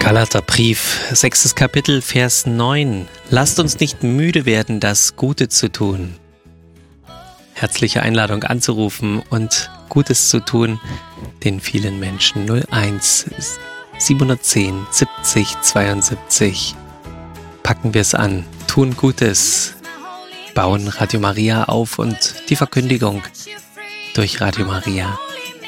Galaterbrief, 6. Kapitel, Vers 9. Lasst uns nicht müde werden, das Gute zu tun. Herzliche Einladung anzurufen und Gutes zu tun den vielen Menschen. 01 710 70 72. Packen wir es an, tun Gutes, bauen Radio Maria auf und die Verkündigung durch Radio Maria.